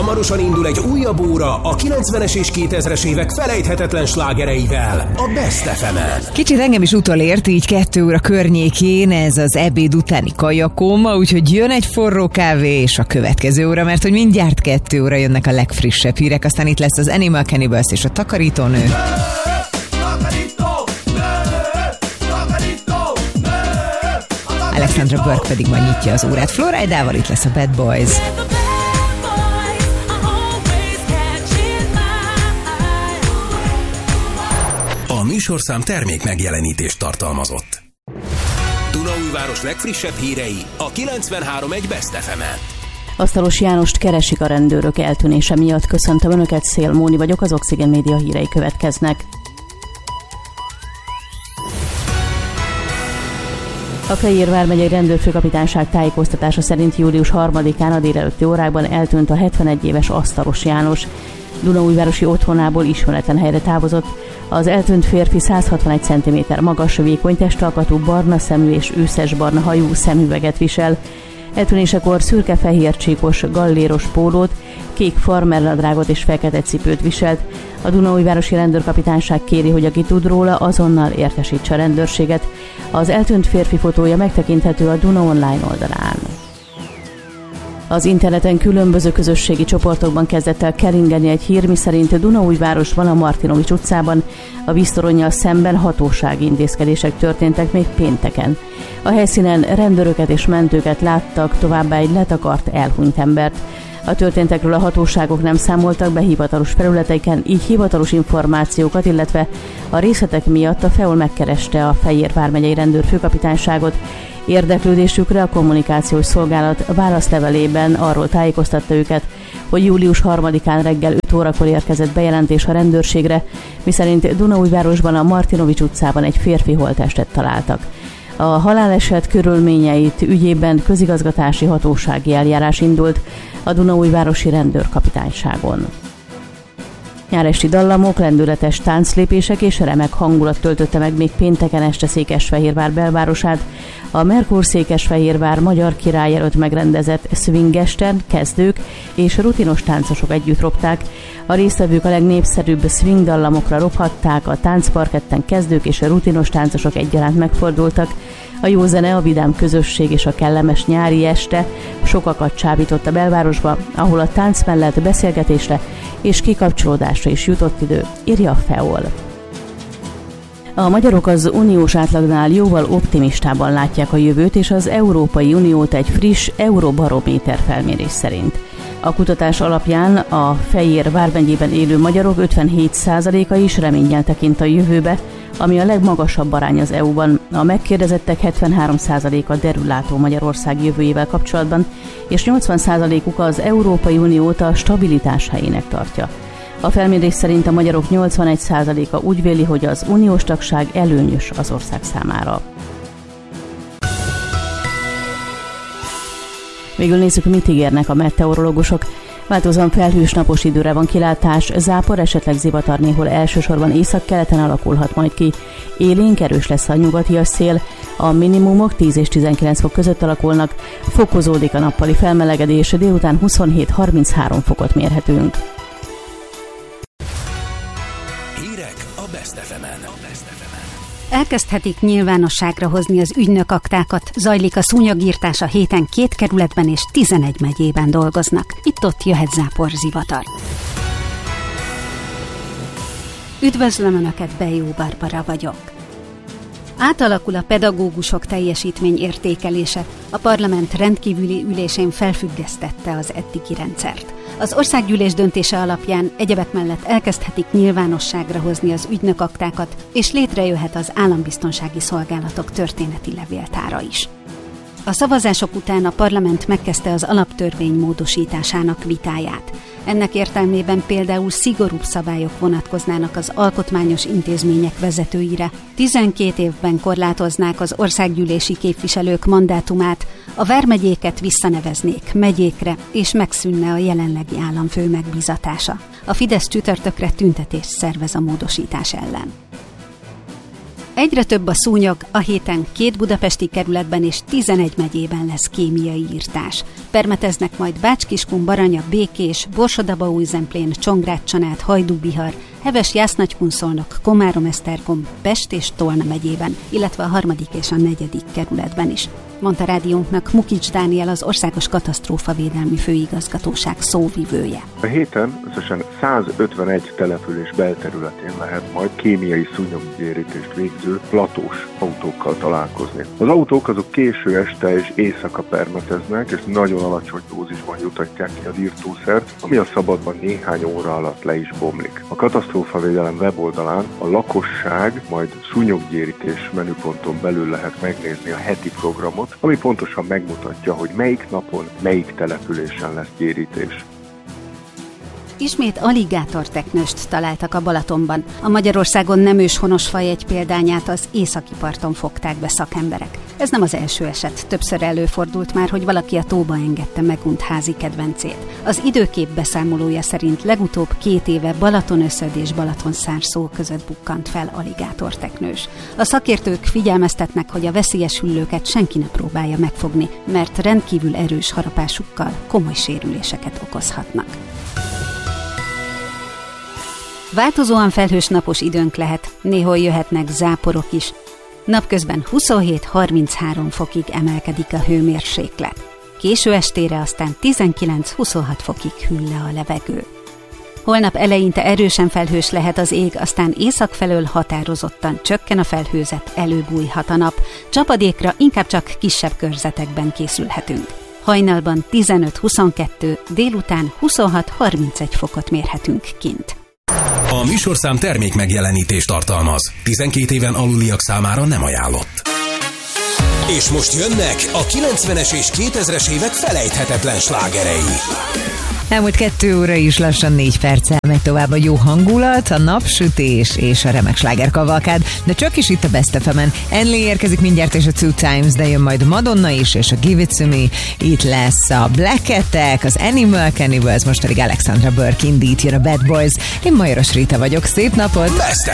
Hamarosan indul egy újabb óra a 90-es és 2000-es évek felejthetetlen slágereivel a Best FM-en. Kicsit engem is utolért így 2 óra környékén ez az ebéd utáni kajakóma, úgyhogy jön egy forró kávé és a következő óra, mert hogy mindjárt 2 óra jönnek a legfrissebb hírek, aztán itt lesz az Animal Cannibals és a Takarítónő. Alexandra Burke pedig majd nyitja az órát. Florida-val itt lesz a Bad Boys. A műsorszám termék megjelenítést tartalmazott. Dunaújváros legfrissebb hírei a 93.1 Best FM-en. Asztalos Jánost keresik a rendőrök eltűnése miatt. Köszöntöm Önöket, Szél Móni vagyok, az Oxygen Média hírei következnek. A Fejér vármegyei rendőrfőkapitányság tájékoztatása szerint július 3-án a délelőtti órákban eltűnt a 71 éves Asztalos János. Dunaújvárosi otthonából ismeretlen helyre távozott. Az eltűnt férfi 161 cm magas, vékony testalkatú, barna szemű és őszes-barna hajú, szemüveget visel. Eltűnésekor szürke-fehér csíkos galléros pólót, kék farmernadrágot és fekete cipőt viselt. A Dunaújvárosi rendőrkapitányság kéri, hogy aki tud róla, azonnal értesítse a rendőrséget. Az eltűnt férfi fotója megtekinthető a Duna Online oldalán. Az interneten különböző közösségi csoportokban kezdett el keringeni egy hír, miszerint Dunaújvárosban a Martinovics utcában a víztoronnyal szemben hatósági intézkedések történtek még pénteken. A helyszínen rendőröket és mentőket láttak, továbbá egy letakart, elhunyt embert. A történtekről a hatóságok nem számoltak be hivatalos felületeiken, így hivatalos információkat, illetve a részletek miatt a FEOL megkereste a Fejér vármegyei rendőrfőkapitányságot. Érdeklődésükre a kommunikációs szolgálat válaszlevelében arról tájékoztatta őket, hogy július 3-án reggel 5 órakor érkezett bejelentés a rendőrségre, miszerint Dunaújvárosban a Martinovics utcában egy férfi holttestet találtak. A haláleset körülményeit ügyében közigazgatási hatósági eljárás indult a Dunaújvárosi rendőrkapitányságon. Nyáresti dallamok, lendületes tánclépések és remek hangulat töltötte meg még pénteken este Székesfehérvár belvárosát. A Merkur Székesfehérvár Magyar Király előtt megrendezett swingesten kezdők és rutinos táncosok együtt ropták. A résztvevők a legnépszerűbb swing dallamokra rophatták, a táncparketten kezdők és a rutinos táncosok egyaránt megfordultak. A jó zene, a vidám közösség és a kellemes nyári este sokakat csábított a belvárosba, ahol a tánc mellett beszélgetésre és kikapcsolódásra is jutott idő, írja a FEOL. A magyarok az uniós átlagnál jóval optimistában látják a jövőt és az Európai Uniót egy friss Euróbarométer felmérés szerint. A kutatás alapján a Fejér vármegyében élő magyarok 57%-a is reménnyel tekint a jövőbe, ami a legmagasabb arány az EU-ban. A megkérdezettek 73%-a derülátó Magyarország jövőjével kapcsolatban, és 80%-uk az Európai Uniót a stabilitás helyének tartja. A felmérés szerint a magyarok 81%-a úgy véli, hogy az uniós tagság előnyös az ország számára. Végül nézzük, mit ígérnek a meteorológusok. Változóan felhős napos időre van kilátás, zápor, esetleg zivatar néhol elsősorban északkeleten alakulhat majd ki. Élénk erős lesz a nyugatias szél, a minimumok 10 és 19 fok között alakulnak, fokozódik a nappali felmelegedés, délután 27-33 fokot mérhetünk. Hírek a Best FM-en. Elkezdhetik nyilvánosságra hozni az ügynökaktákat. Zajlik a szúnyogírtás, a héten 2 kerületben és 11 megyében dolgoznak. Itt-ott jöhet zápor, zivatar. Üdvözlöm Önöket, Bejó Barbara vagyok. Átalakul a pedagógusok teljesítmény értékelése. A parlament rendkívüli ülésén felfüggesztette az eddigi rendszert. Az országgyűlés döntése alapján egyebek mellett elkezdhetik nyilvánosságra hozni az ügynökaktákat, és létrejöhet az Állambiztonsági Szolgálatok történeti levéltára is. A szavazások után a parlament megkezdte az alaptörvény módosításának vitáját. Ennek értelmében például szigorúbb szabályok vonatkoznának az alkotmányos intézmények vezetőire, 12 évben korlátoznák az országgyűlési képviselők mandátumát, a vármegyéket visszaneveznék megyékre, és megszűnne a jelenlegi államfő megbízatása. A Fidesz csütörtökre tüntetést szervez a módosítás ellen. Egyre több a szúnyog, a héten 2 budapesti kerületben és 11 megyében lesz kémiai írtás. Permeteznek majd Bács-Kiskun, Baranya, Békés, Borsod-Abaúj-Zemplén, Csongrád-Csanád, Hajdú-Bihar, Heves-Jász-Nagykunszolnok, Komárom-Esztergom, Pest és Tolna megyében, illetve a 3. és a 4. kerületben is. Mondta rádiónknak Mukics Dániel, az Országos Katasztrófavédelmi Főigazgatóság szóvivője. A héten összesen 151 település belterületén lehet majd kémiai szúnyoggyérítést végző platós autókkal találkozni. Az autók azok késő este és éjszaka permeteznek, és nagyon alacsony dózisban jutatják ki az írtószert, ami a szabadban néhány óra alatt le is bomlik. A Katasztrófavédelem weboldalán a lakosság majd szúnyoggyérítés menüponton belül lehet megnézni a heti programot, ami pontosan megmutatja, hogy melyik napon, melyik településen lesz gyérítés. Ismét aligátorteknőst találtak a Balatonban. A Magyarországon nem őshonos faj egy példányát az északi parton fogták be szakemberek. Ez nem az első eset. Többször előfordult már, hogy valaki a tóba engedte megunt házi kedvencét. Az időkép beszámolója szerint legutóbb 2 éve Balatonöszöd és Balatonszárszó között bukkant fel aligátorteknős. A szakértők figyelmeztetnek, hogy a veszélyes hüllőket senki ne próbálja megfogni, mert rendkívül erős harapásukkal komoly sérüléseket okozhatnak. Változóan felhős napos időnk lehet, néhol jöhetnek záporok is. Napközben 27-33 fokig emelkedik a hőmérséklet. Késő estére aztán 19-26 fokig hűl le a levegő. Holnap eleinte erősen felhős lehet az ég, aztán észak felől határozottan csökken a felhőzet, előbújhat a nap. Csapadékra inkább csak kisebb körzetekben készülhetünk. Hajnalban 15-22, délután 26-31 fokot mérhetünk kint. A műsorszám termék megjelenítést tartalmaz. 12 éven aluliak számára nem ajánlott. És most jönnek a 90-es és 2000-es évek felejthetetlen slágerei. Elmúlt 2 óra is lassan 4 perccel megy tovább a jó hangulat, a napsütés és a remek slágerkavalkád, de csak is itt a Best FM-en. Enlé érkezik mindjárt és a Two Times, de jön majd Madonna is és a Give It To Me. Itt lesz a Black Attack, az Animal Cannibals, most pedig Alexandra Burke indít, jön a Bad Boys. Én Majoros Rita vagyok, szép napot! Best